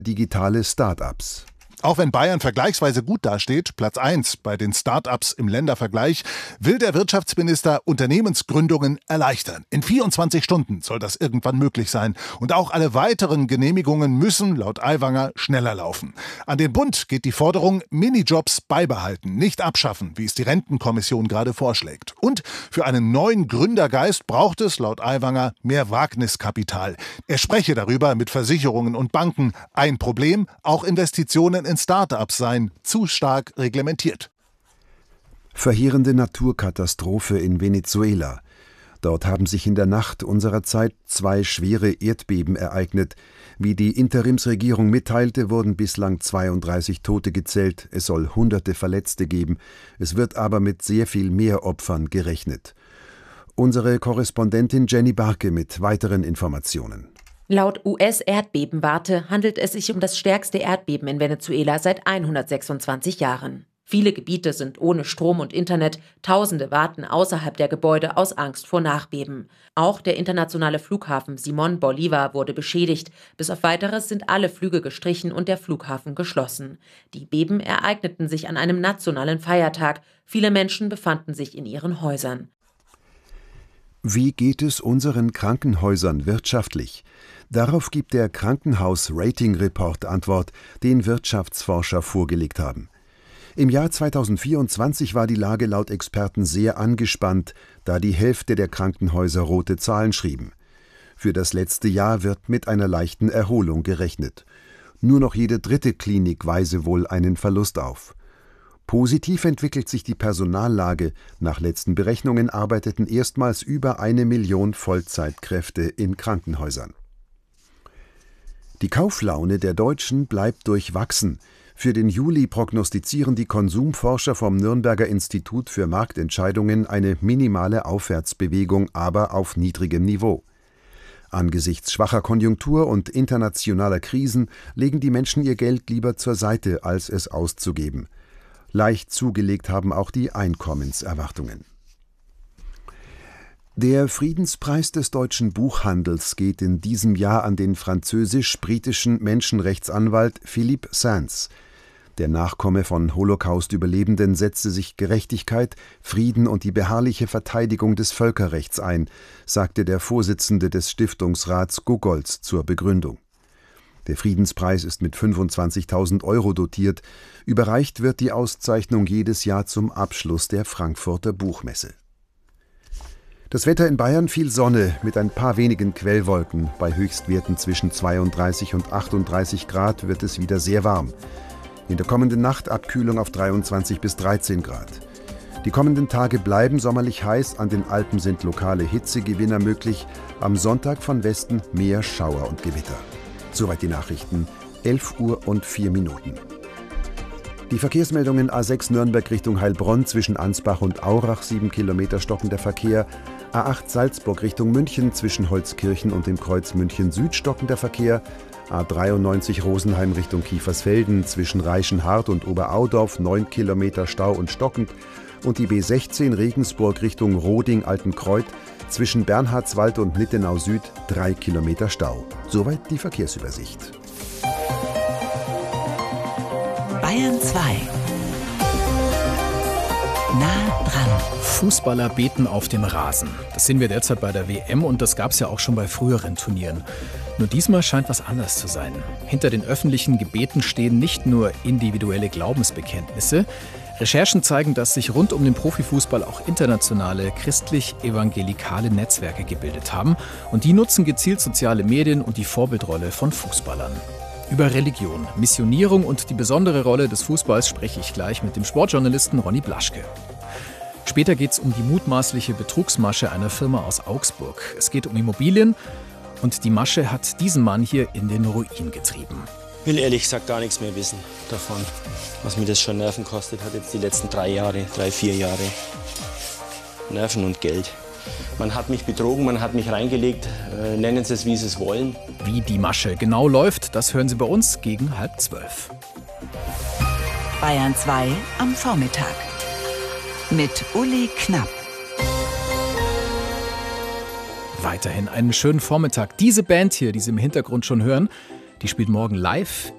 digitale Start-ups. Auch wenn Bayern vergleichsweise gut dasteht, Platz 1 bei den Start-ups im Ländervergleich, will der Wirtschaftsminister Unternehmensgründungen erleichtern. In 24 Stunden soll das irgendwann möglich sein. Und auch alle weiteren Genehmigungen müssen, laut Aiwanger, schneller laufen. An den Bund geht die Forderung, Minijobs beibehalten, nicht abschaffen, wie es die Rentenkommission gerade vorschlägt. Und für einen neuen Gründergeist braucht es, laut Aiwanger, mehr Wagniskapital. Er spreche darüber mit Versicherungen und Banken. Ein Problem, auch Investitionen in Start-ups seien zu stark reglementiert. Verheerende Naturkatastrophe in Venezuela. Dort haben sich in der Nacht unserer Zeit 2 schwere Erdbeben ereignet. Wie die Interimsregierung mitteilte, wurden bislang 32 Tote gezählt. Es soll Hunderte Verletzte geben. Es wird aber mit sehr viel mehr Opfern gerechnet. Unsere Korrespondentin Jenny Barke mit weiteren Informationen. Laut US-Erdbebenwarte handelt es sich um das stärkste Erdbeben in Venezuela seit 126 Jahren. Viele Gebiete sind ohne Strom und Internet, Tausende warten außerhalb der Gebäude aus Angst vor Nachbeben. Auch der internationale Flughafen Simón Bolívar wurde beschädigt. Bis auf Weiteres sind alle Flüge gestrichen und der Flughafen geschlossen. Die Beben ereigneten sich an einem nationalen Feiertag. Viele Menschen befanden sich in ihren Häusern. Wie geht es unseren Krankenhäusern wirtschaftlich? Darauf gibt der Krankenhaus-Rating-Report Antwort, den Wirtschaftsforscher vorgelegt haben. Im Jahr 2024 war die Lage laut Experten sehr angespannt, da die Hälfte der Krankenhäuser rote Zahlen schrieben. Für das letzte Jahr wird mit einer leichten Erholung gerechnet. Nur noch jede 3. Klinik weise wohl einen Verlust auf. Positiv entwickelt sich die Personallage. Nach letzten Berechnungen arbeiteten erstmals über 1 Million Vollzeitkräfte in Krankenhäusern. Die Kauflaune der Deutschen bleibt durchwachsen. Für den Juli prognostizieren die Konsumforscher vom Nürnberger Institut für Marktentscheidungen eine minimale Aufwärtsbewegung, aber auf niedrigem Niveau. Angesichts schwacher Konjunktur und internationaler Krisen legen die Menschen ihr Geld lieber zur Seite, als es auszugeben. Leicht zugelegt haben auch die Einkommenserwartungen. Der Friedenspreis des deutschen Buchhandels geht in diesem Jahr an den französisch-britischen Menschenrechtsanwalt Philippe Sands. Der Nachkomme von Holocaust-Überlebenden setzte sich Gerechtigkeit, Frieden und die beharrliche Verteidigung des Völkerrechts ein, sagte der Vorsitzende des Stiftungsrats Gogolz zur Begründung. Der Friedenspreis ist mit 25.000 € dotiert. Überreicht wird die Auszeichnung jedes Jahr zum Abschluss der Frankfurter Buchmesse. Das Wetter in Bayern: viel Sonne mit ein paar wenigen Quellwolken. Bei Höchstwerten zwischen 32 und 38 Grad wird es wieder sehr warm. In der kommenden Nacht Abkühlung auf 23 bis 13 Grad. Die kommenden Tage bleiben sommerlich heiß. An den Alpen sind lokale Hitzegewinner möglich. Am Sonntag von Westen mehr Schauer und Gewitter. Soweit die Nachrichten, 11:04 Uhr. Die Verkehrsmeldungen: A6 Nürnberg Richtung Heilbronn zwischen Ansbach und Aurach 7 Kilometer stockender Verkehr. A8 Salzburg Richtung München zwischen Holzkirchen und dem Kreuz München Süd stockender Verkehr. A93 Rosenheim Richtung Kiefersfelden zwischen Reichenhart und Oberaudorf 9 Kilometer Stau und stockend. Und die B16 Regensburg Richtung Roding-Altenkreuth zwischen Bernhardswald und Nittenau Süd 3 Kilometer Stau. Soweit die Verkehrsübersicht. Bayern 2. Nah dran. Fußballer beten auf dem Rasen. Das sehen wir derzeit bei der WM und das gab es ja auch schon bei früheren Turnieren. Nur diesmal scheint was anders zu sein. Hinter den öffentlichen Gebeten stehen nicht nur individuelle Glaubensbekenntnisse. Recherchen zeigen, dass sich rund um den Profifußball auch internationale christlich-evangelikale Netzwerke gebildet haben. Und die nutzen gezielt soziale Medien und die Vorbildrolle von Fußballern. Über Religion, Missionierung und die besondere Rolle des Fußballs spreche ich gleich mit dem Sportjournalisten Ronny Blaschke. Später geht es um die mutmaßliche Betrugsmasche einer Firma aus Augsburg. Es geht um Immobilien und die Masche hat diesen Mann hier in den Ruin getrieben. Ich will ehrlich gesagt gar nichts mehr wissen davon, was mir das schon Nerven kostet hat jetzt die letzten 4 Jahre. Nerven und Geld. Man hat mich betrogen, man hat mich reingelegt, nennen Sie es, wie Sie es wollen. Wie die Masche genau läuft, das hören Sie bei uns gegen 11:30. Bayern 2 am Vormittag. Mit Uli Knapp. Weiterhin einen schönen Vormittag. Diese Band hier, die Sie im Hintergrund schon hören, die spielt morgen live